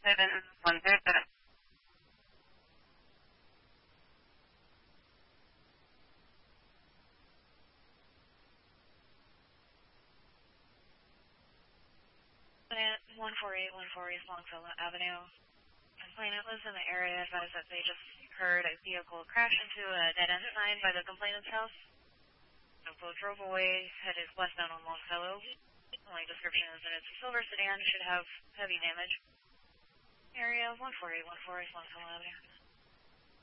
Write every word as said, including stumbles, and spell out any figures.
seven one zero seven. one four eight one four East Longfellow Avenue. Complainant lives in the area, advised that they just heard a vehicle crash into a dead-end sign by the complainant's house. So both drove away, headed westbound on Longfellow. Only description is that it's a silver sedan, should have heavy damage. Area one four eight one four East Longfellow Avenue.